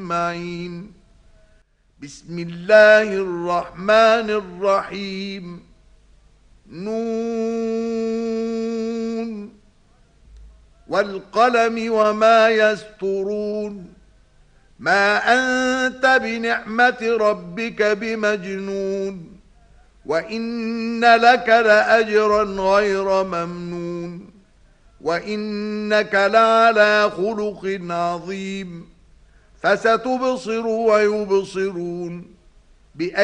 معين. بسم الله الرحمن الرحيم. نون والقلم وما يسطرون. ما أنت بنعمة ربك بمجنون. وإن لك لأجرا غير ممنون. وإنك لعلى خلق عظيم. فستبصر ويبصرون.